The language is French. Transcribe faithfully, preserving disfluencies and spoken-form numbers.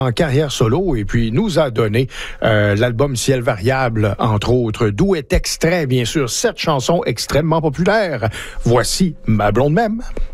en carrière solo et puis nous a donné euh, l'album Ciel variable, entre autres, d'où est extrait, bien sûr, cette chanson extrêmement populaire. Voici Ma blonde même.